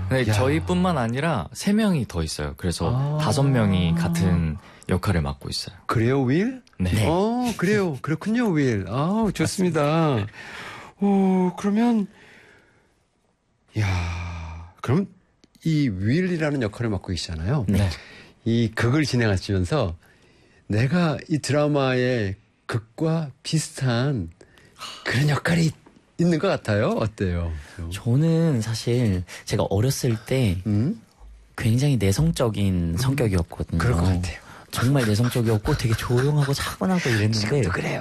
네, 저희뿐만 아니라 3명이 더 있어요. 그래서 5명이 같은 역할을 맡고 있어요. 그래요, 윌? 네. 그래요. 그렇군요, 윌. 좋습니다. 그러면, 그럼 이 윌이라는 역할을 맡고 계시잖아요. 네. 이 극을 진행하시면서 내가 이 드라마의 극과 비슷한 그런 역할이 있는 것 같아요. 어때요? 저는 사실 제가 어렸을 때 굉장히 내성적인 성격이었거든요. 그럴 것 같아요. 정말 내성적이었고 되게 조용하고 차분하고 이랬는데. 지금도 그래요.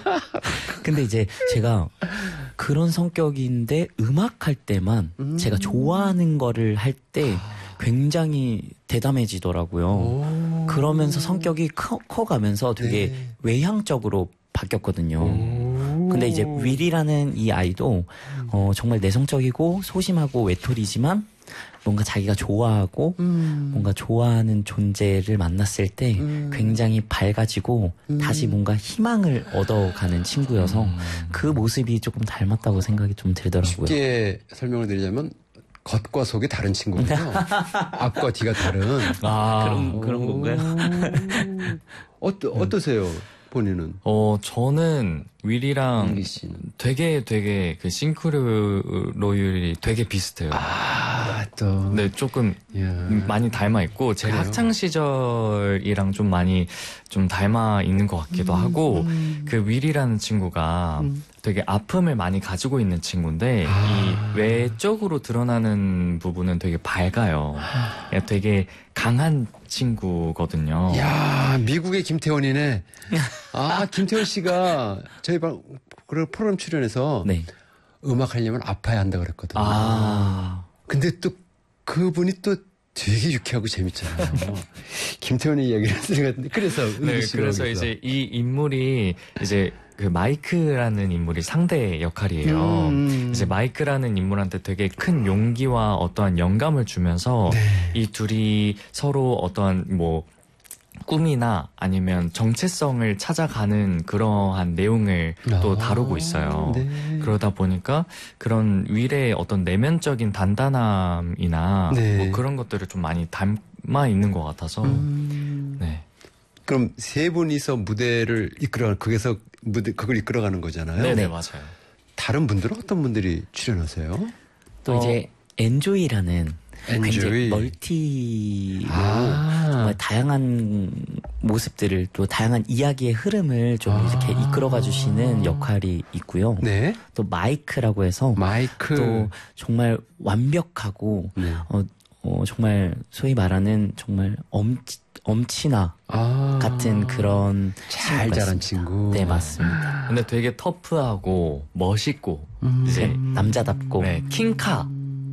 근데 이제 제가 그런 성격인데 음악할 때만 제가 좋아하는 거를 할 때 굉장히 대담해지더라고요. 그러면서 성격이 커가면서 되게 외향적으로 바뀌었거든요. 근데 이제 윌이라는 이 아이도 정말 내성적이고 소심하고 외톨이지만 뭔가 자기가 좋아하고 뭔가 좋아하는 존재를 만났을 때 굉장히 밝아지고 다시 뭔가 희망을 얻어가는 친구여서 그 모습이 조금 닮았다고 생각이 좀 들더라고요. 쉽게 설명을 드리자면 겉과 속이 다른 친구군요. 앞과 뒤가 다른. 그런 건가요? 어떠세요? 본인은? 저는 윌이랑 되게 그 싱크로율이 되게 비슷해요. 또. 네, 조금 많이 닮아 있고 제 학창 시절이랑 좀 많이 좀 닮아 있는 것 같기도 하고 그 윌이라는 친구가 되게 아픔을 많이 가지고 있는 친구인데 이 외적으로 드러나는 부분은 되게 밝아요. 되게 강한 친구거든요. 야, 미국의 김태원이네. 김태원 씨가 저희 그런 프로그램 출연해서 네. 음악 하려면 아파야 한다 그랬거든요. 근데 또 그분이 또 되게 유쾌하고 재밌잖아요. 김태원이 이야기를 했으니까 그래서 네, 그래서 이제 이 인물이 이제 그 마이크라는 인물이 상대 역할이에요. 이제 마이크라는 인물한테 되게 큰 용기와 어떠한 영감을 주면서 이 둘이 서로 어떠한 뭐 꿈이나 아니면 정체성을 찾아가는 그러한 내용을 또 다루고 있어요. 그러다 보니까 그런 윌의 어떤 내면적인 단단함이나 뭐 그런 것들을 좀 많이 담아 있는 것 같아서 네. 그럼 세 분이서 무대를 극에서 그걸 이끌어가는 거잖아요. 네네, 맞아요. 다른 분들은 어떤 분들이 출연하세요? 또 이제 엔조이라는 굉장히 멀티로 정말 다양한 모습들을 또 다양한 이야기의 흐름을 좀 이렇게 이끌어가 주시는 역할이 있고요. 네. 또 마이크라고 해서 또 정말 완벽하고 정말 소위 말하는 정말 엄친아 같은 그런 잘 자란 친구. 네, 맞습니다. 근데 되게 터프하고 멋있고 이제 남자답고 킹카.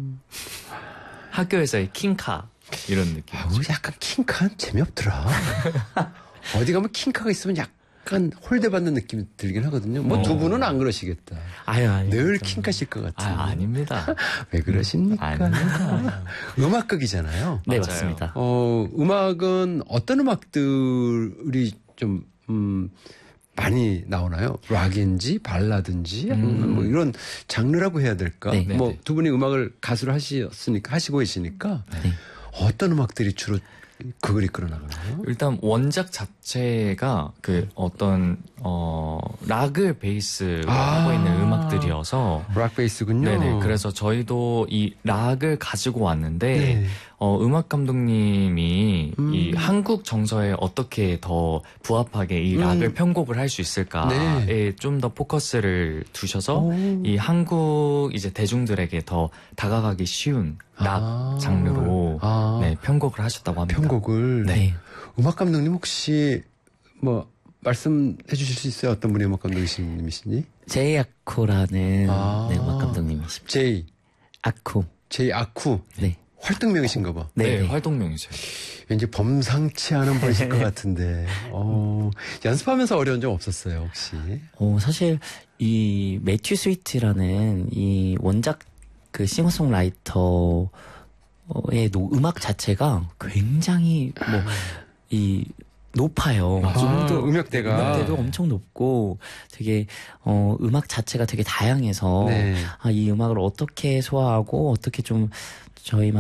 학교에서의 킹카 이런 느낌. 약간 킹카는 재미없더라. 어디 가면 킹카가 있으면 약간 홀대받는 느낌이 들긴 하거든요. 뭐 두 분은 안 그러시겠다. 아유. 늘 킹카실 것 같은데. 아닙니다. 왜 그러십니까? 아닙니다. 음악극이잖아요. 네, 맞아요. 맞습니다. 음악은 어떤 음악들이 좀 많이 나오나요? 락인지 발라든지 뭐 이런 장르라고 해야 될까? 네. 뭐 두 분이 음악을 가수를 하시고 계시니까 어떤 음악들이 주로 극을 이끌어 나가나요? 일단 원작 자체가 그 어떤 락을 베이스로 하고 있는 음악들이어서 락 베이스군요. 네네. 그래서 저희도 이 락을 가지고 왔는데 음악 감독님이 이 한국 정서에 어떻게 더 부합하게 이 락을 편곡을 할 수 있을까에 좀 더 포커스를 두셔서 이 한국 이제 대중들에게 더 다가가기 쉬운 락 장르로 편곡을 하셨다고 합니다. 편곡을. 네. 음악 감독님 혹시 뭐 말씀해 주실 수 있어요? 어떤 분이 음악 감독님이신지? 제이 아쿠라는 음악 감독님이십니다. 제이 아쿠. 네. 활동명이신가 봐. 네, 활동명이죠. 왠지 범상치 않은 분이실 것 같은데. 연습하면서 어려운 점 없었어요, 혹시? 사실 이 매튜 스위트라는 이 원작 그 싱어송라이터의 음악 자체가 굉장히 높아요. 음역대도 엄청 높고 되게 음악 자체가 되게 다양해서 이 음악을 어떻게 소화하고 어떻게 좀 저희만